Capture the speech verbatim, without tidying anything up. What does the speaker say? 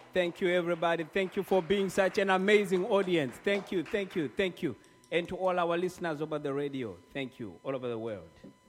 Thank you, everybody. Thank you for being such an amazing audience. Thank you, thank you, thank you. And to all our listeners over the radio, thank you all over the world.